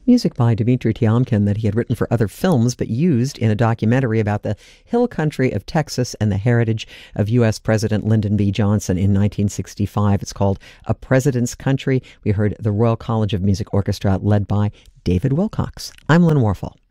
Music by Dmitri Tiomkin that he had written for other films but used in a documentary about the hill country of Texas and the heritage of U.S. President Lyndon B. Johnson in 1965. It's called A President's Country. We heard the Royal College of Music Orchestra led by David Wilcox. I'm Lynn Warfel.